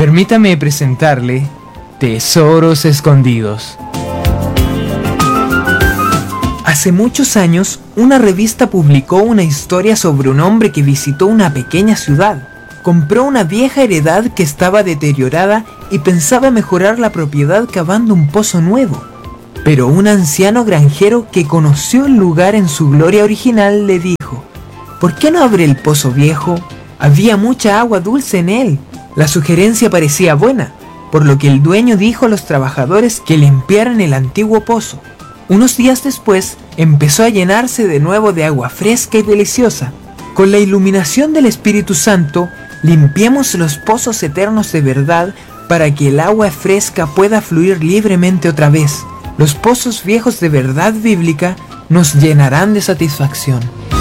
Permítame presentarle Tesoros Escondidos. Hace muchos años, una revista publicó una historia sobre un hombre que visitó una pequeña ciudad. Compró una vieja heredad que estaba deteriorada y pensaba mejorar la propiedad cavando un pozo nuevo. Pero un anciano granjero que conoció el lugar en su gloria original le dijo: ¿por qué no abre el pozo viejo? Había mucha agua dulce en él. La sugerencia parecía buena, por lo que el dueño dijo a los trabajadores que limpiaran el antiguo pozo. Unos días después, empezó a llenarse de nuevo de agua fresca y deliciosa. Con la iluminación del Espíritu Santo, limpiemos los pozos eternos de verdad para que el agua fresca pueda fluir libremente otra vez. Los pozos viejos de verdad bíblica nos llenarán de satisfacción.